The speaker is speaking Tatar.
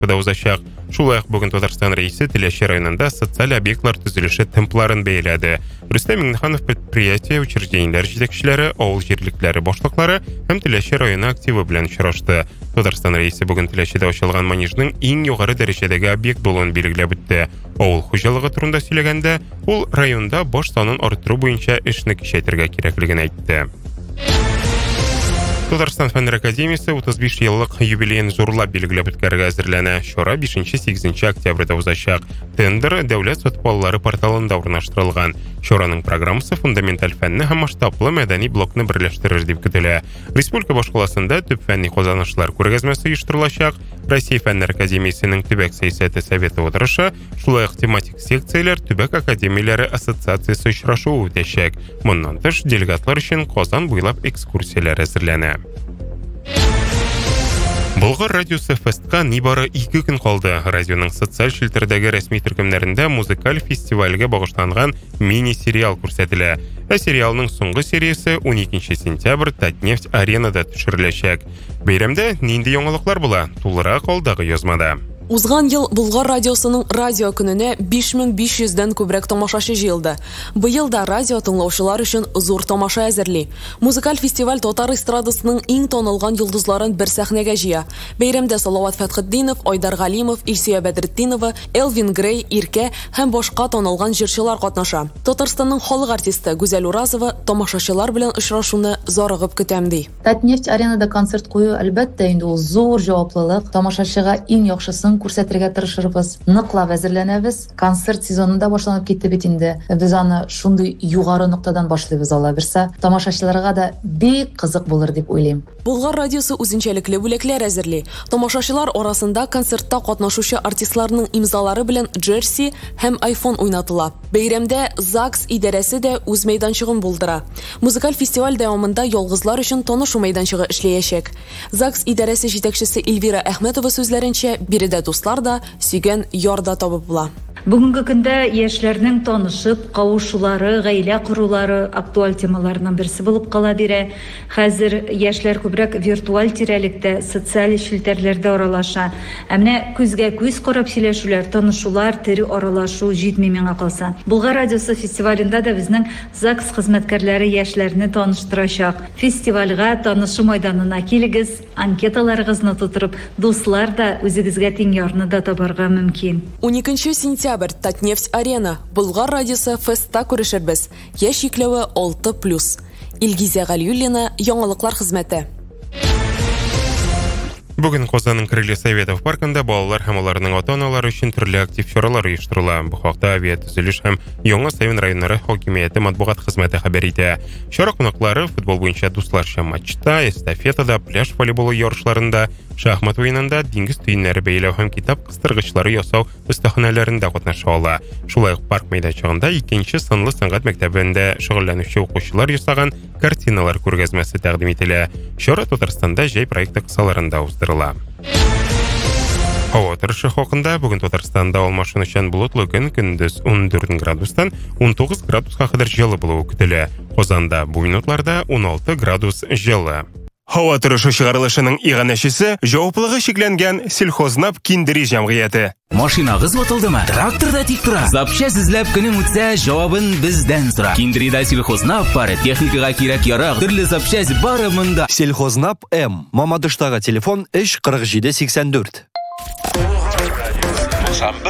да узачак. Шулай бүгін Татарстан рейсі Телеші районында социаль объектлар түзіліші темпларын бейледі. Рүстем Миңнеханов предприятие учреждениялар жетекшілері, ауыл жерліктері бошлықлары һәм Телеші районы активы белән очрашты. Татарстан рейсі бүгін Телешіде ачылган манежның иң югары дәрәҗәдәге объект булуын билгеләп үтте. Авыл хуҗалыгы турында сөйләгәндә, ул районда баш санын арттыру буенча эшне кичәтергә кирәклеген әйтте. Татарстан фәннәр академиясе 35 еллык юбилейын зурлап билгеләп үткәрергә әзерләнә. Чара 5-8 октябрьдә узачак. Тендер дәүләт сот баллары порталында урнаштырылган. Чараның программасы фундаменталь фәнне һәм масштаблы мәдәни блокны берләштерер дип көтелә. Республика башкаласында төп фәнни казанышлар күргәзмәсе оештырылачак. Россия фәннәр академиясенең төбәк сәясәте советы утырышы, шулай ук тематик секцияләр, төбәк академияләре ассоциациясе очрашуы үтәчәк. Моннан тыш делегатлар өчен Казан буйлап экскурсияләр әзерләнә. Болгар радиосы фестка нибары 2 көн калды. Радионың социаль шелтердәге рәсми төркемнәрендә музыкаль фестивальгә багышланган мини-сериал күрсәтелә. Сериалның соңгы сериясе 12 сентябрь Татнефть аренада төшереләчәк. Бәйрәмдә нинди яңалыклар була? Тулырак алдагы язмада. Узган ел Болгар радиосының радио көненә 5500-дән күбрәк тамашачы җыелды. Быел да радио тыңлаучылар өчен зур тамаша әзерли. Музыкаль фестиваль татар эстрадасының иң танылган йолдызларын бер сәхнәгә җыя. Бәйрәмдә Салават Фәтхетдинов, Айдар Галимов, Илсөя Бәдретдинова, Элвин Грей, Иркә һәм башка танылган җырчылар катнаша. Татарстанның халык артисты Гүзәл Уразова тамашачылар белән очрашуны зарыгып көтәм ди. Татнефть аренада концерт кую әлбәттә инде ул зур җаваплылык. Тамашачыга иң яхшысын күрсәтергә тырышырбыз. Ныклап әзерләнәбез. Концерт сезонында башланып китте бит инде. Без аны шундый югары ноктадан башлыйбыз ала берсә. Тамашачыларга да бик кызык булыр дип уйлыйм. Болгар радиосы үзенчәлекле бүләкләр әзерли. Тамашачылар арасында концертта катнашучы артистларның имзалары белән джерси һәм iPhone уйнатыла. Бәйрәмдә ЗАГС идарәсе дә үз мәйданчыгын булдыра. Музыкаль фестиваль дәвамында ялгызлар өчен танышу мәйданчыгы эшләячәк. ЗАГС идарәсе җитәкчесе Эльвира Әхмәтова сүзләренчә, биредә дуслар да, сөйгән ярда табып була. Бүгенге көндә яшьләрнең танышып, кавышулары, гаилә корулары актуаль темаларның берсе булып кала бирә. Хәзер яшьләр күбрәк виртуаль тирәлектә, социаль шелтәрләрдә аралаша. Менә күзгә күз карап сөйләшүләр, танышулар, тере аралашу җитми миңа калса. Болгар радиосы фестивалендә дә безнең ЗАГС хезмәткәрләре яшьләрне таныштырачак. Фестивальгә танышу мәйданына килегез, анкеталарыгызны тутырып, дуслар да үзегезгә тиң ярны да табарга мөмкин. 12 сентябрь Татнефть арена. Болгар радиосы фестта күрешербез. Яшь йөкләве 6+. Илгизә Галиуллина, яңалыклар хезмәте. Бүген Казанның Крылья Советов паркында балалар һәм аларның ата-аналары өчен төрле актив чаралар оештырыла. Бу хакта авиатөзелеш һәм Яңа Савин районнары хакимияте матбугат хезмәте хәбәр итә. Чара кунаклары футбол буенча дусларча матчта, эстафетада, пляж волейболы ярышларында, шахмат уенында, диңгез төеннәре бәйләү һәм китап кыстыргычлары ясау остаханәләрендә катнаша ала. Шулай ук парк мәйданчыгында 2нче сынлы сәнгать мәктәбендә шөгыльләнүче укучылар ясаган картиналар күргәзмәсе тәкъдим ителә. Чара Татарстанда җәй проекты кысаларында уздырыла. Һава торышы хакында бүген Татарстанда алмашынучан болытлы көн, көндез 14 градустан 19 градуска кадәр җылы булуы көтелә. Казанда бу минутларда 16 градус җылы. Һава торышы чыгарылышының иганәчесе җаваплылыгы шикләнгән Сельхознап киндери җәмгыяте. Машинагыз ватылдымы? Тракторда тик тора. Запчасть эзләп көнең үтсә, җавабын бездән сора. Киндерида Сельхознап пары техникага кирәк ярак, төрле запчасть бары монда. Сельхознап М. Мамадыштагы телефон 3 47 84.